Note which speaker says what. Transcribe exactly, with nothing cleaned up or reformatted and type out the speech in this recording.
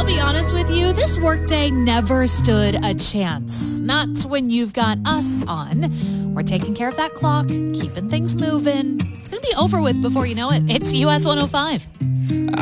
Speaker 1: I'll be honest with you, this workday never stood a chance. Not when you've got us on. We're taking care of that clock, keeping things moving. It's going to be over with before you know it. It's U S one oh five.